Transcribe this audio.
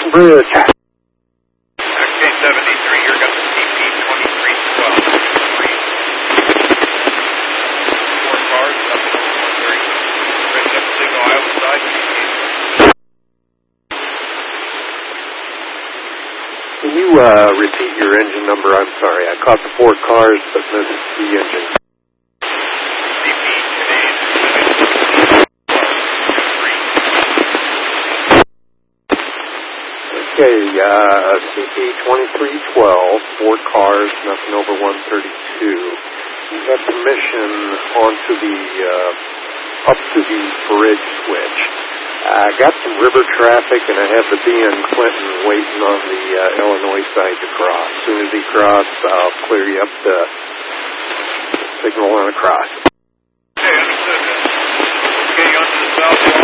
Clinton Bridge. K73, you're got the CP 2312. 4 cars, up to 130. Ready up signal Iowa side. Can you repeat your engine number? I'm sorry, I caught the 4 cars, but missed the engine. CP Okay, CP 2312, 4 cars, nothing over 132. You have permission onto the, up to the bridge switch. I got some river traffic, and I have the BN Clinton waiting on the Illinois side to cross. As soon as he crosses, I'll clear you up the signal on across. Okay, understood. Okay, onto the south wall.